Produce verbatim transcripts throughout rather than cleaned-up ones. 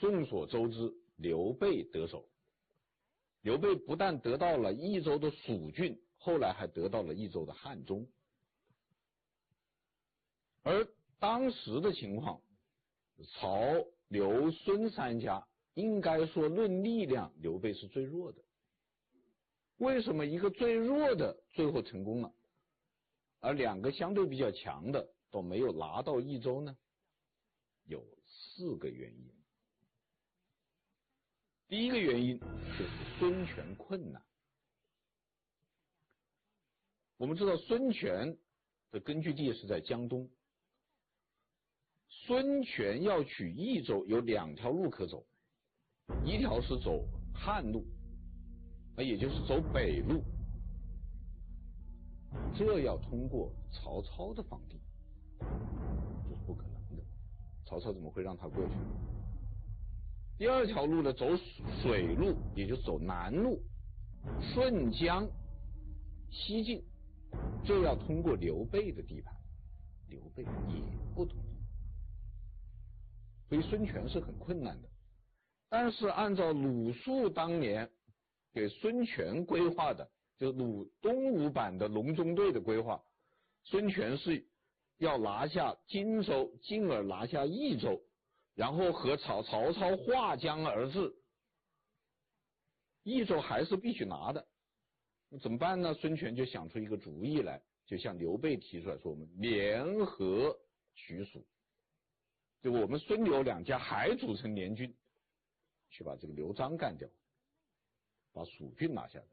众所周知，刘备得手。刘备不但得到了益州的蜀郡，后来还得到了益州的汉中。而当时的情况，曹、刘、孙三家应该说论力量，刘备是最弱的。为什么一个最弱的最后成功了，而两个相对比较强的都没有拿到益州呢？有四个原因。第一个原因就是孙权困难。我们知道孙权的根据地是在江东，孙权要取益州有两条路可走，一条是走汉路，那也就是走北路，这要通过曹操的防地，这是不可能的，曹操怎么会让他过去？第二条路呢，走水路，也就是走南路，顺江西进，这要通过刘备的地盘，刘备也不同意，所以孙权是很困难的。但是按照鲁肃当年给孙权规划的，就是鲁东吴版的隆中对的规划，孙权是要拿下荆州，进而拿下益州，然后和曹曹操划江而治，益州还是必须拿的。那怎么办呢？孙权就想出一个主意来，就向刘备提出来说，我们联合取蜀，就我们孙刘两家还组成联军，去把这个刘璋干掉，把蜀郡拿下来。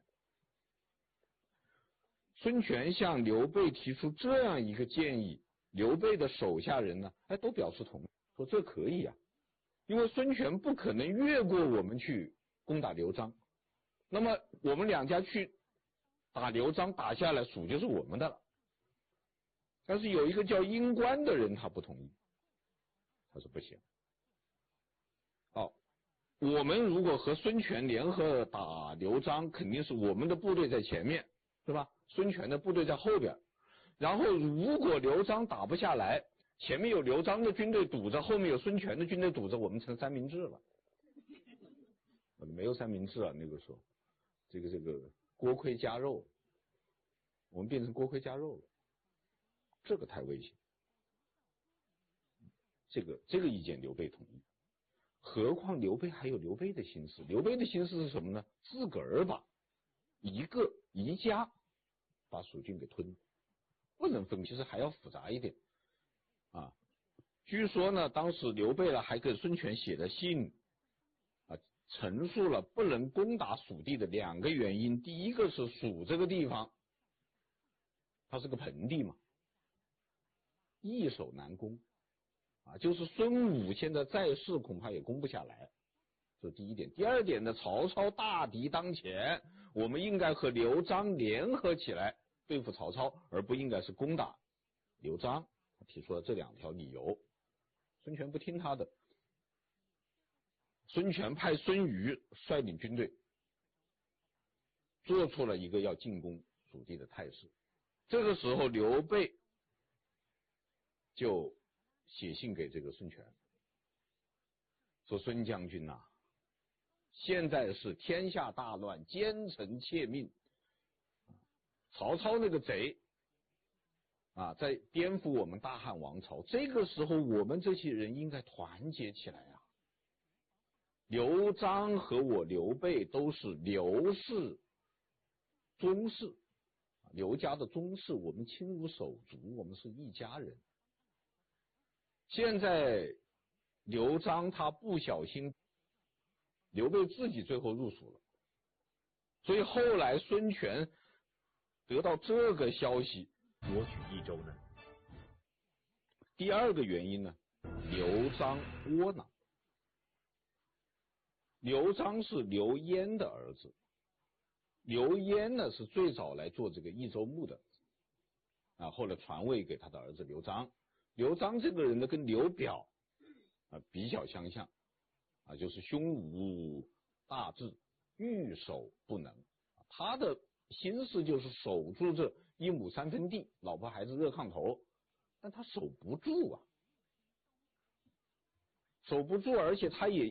孙权向刘备提出这样一个建议，刘备的手下人呢，哎，都表示同意，说这可以啊，因为孙权不可能越过我们去攻打刘璋，那么我们两家去打刘璋，打下来蜀就是我们的了。但是有一个叫殷关的人他不同意，他说不行，好，我们如果和孙权联合打刘璋，肯定是我们的部队在前面，对吧？孙权的部队在后边，然后如果刘璋打不下来，前面有刘璋的军队堵着，后面有孙权的军队堵着，我们成三明治了。没有三明治啊，那个时候这个这个锅盔夹肉，我们变成锅盔夹肉了，这个太危险。这个这个意见刘备同意，何况刘备还有刘备的心思。刘备的心思是什么呢？自个儿把一个一家把蜀郡给吞，不能分，其实还要复杂一点啊。据说呢，当时刘备呢还给孙权写了信啊，陈述了不能攻打蜀地的两个原因。第一个是蜀这个地方它是个盆地嘛，易守难攻啊，就是孙武现在在世恐怕也攻不下来，这是第一点。第二点呢，曹操大敌当前，我们应该和刘璋联合起来对付曹操，而不应该是攻打刘璋。他提出了这两条理由，孙权不听他的。孙权派孙瑜率领军队，做出了一个要进攻蜀地的态势。这个时候刘备就写信给这个孙权，说孙将军呐、啊，现在是天下大乱，奸臣窃命，曹操那个贼啊，在颠覆我们大汉王朝，这个时候我们这些人应该团结起来啊。刘璋和我刘备都是刘氏宗室，刘家的宗室，我们亲如手足，我们是一家人。现在刘璋他不小心，刘备自己最后入蜀了，所以后来孙权得到这个消息，夺取益州呢。第二个原因呢，刘璋窝囊。刘璋是刘焉的儿子，刘焉呢是最早来做这个益州牧的啊，后来传位给他的儿子刘璋。刘璋这个人呢跟刘表啊比较相像啊，就是胸无大志，欲守不能。他的心思就是守住这一亩三分地，老婆孩子热炕头，但他守不住啊，守不住，而且他也